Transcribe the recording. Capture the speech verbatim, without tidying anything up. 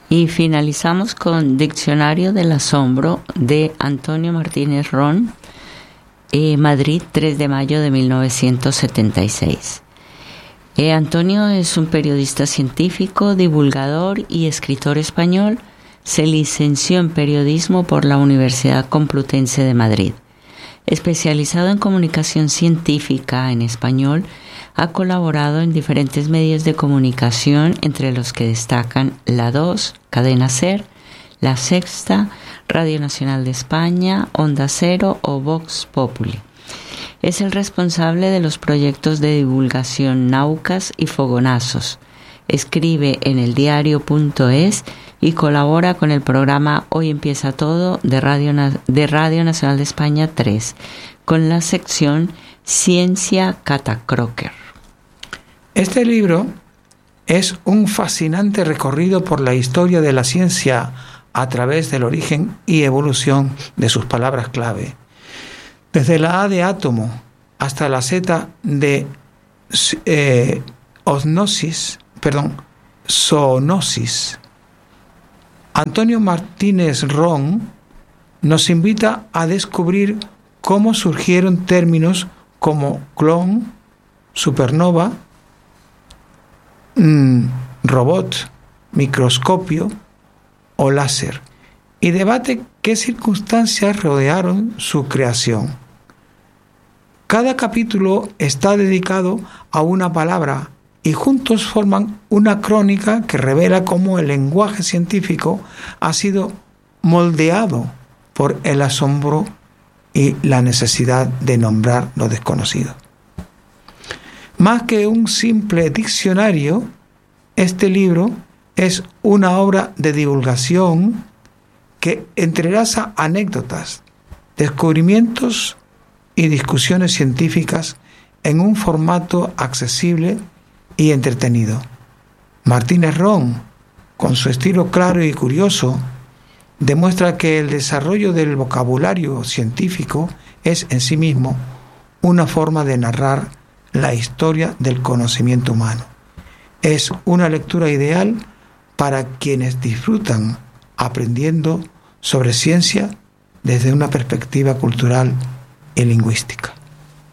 Y finalizamos con Diccionario del Asombro de Antonio Martínez Ron, eh, Madrid, tres de mayo de mil novecientos setenta y seis. Eh, Antonio es un periodista científico, divulgador y escritor español. Se licenció en periodismo por la Universidad Complutense de Madrid. Especializado en comunicación científica en español, ha colaborado en diferentes medios de comunicación, entre los que destacan La dos, Cadena SER, La Sexta, Radio Nacional de España, Onda Cero o Vox Populi. Es el responsable de los proyectos de divulgación Naucas y Fogonazos. Escribe en el diario punto es y colabora con el programa Hoy Empieza Todo de Radio, de Radio Nacional de España tres, con la sección Ciencia Catacroker. Este libro es un fascinante recorrido por la historia de la ciencia a través del origen y evolución de sus palabras clave. Desde la A de átomo hasta la Z de eh, osnosis, perdón, zoonosis. Antonio Martínez Ron nos invita a descubrir cómo surgieron términos como clon, supernova, mmm, robot, microscopio o láser, y debate qué circunstancias rodearon su creación. Cada capítulo está dedicado a una palabra y juntos forman una crónica que revela cómo el lenguaje científico ha sido moldeado por el asombro y la necesidad de nombrar lo desconocido. Más que un simple diccionario, este libro es una obra de divulgación que entrelaza anécdotas, descubrimientos y discusiones científicas en un formato accesible y entretenido. Martínez Ron, con su estilo claro y curioso, demuestra que el desarrollo del vocabulario científico es en sí mismo una forma de narrar la historia del conocimiento humano. Es una lectura ideal para quienes disfrutan aprendiendo sobre ciencia desde una perspectiva cultural y lingüística.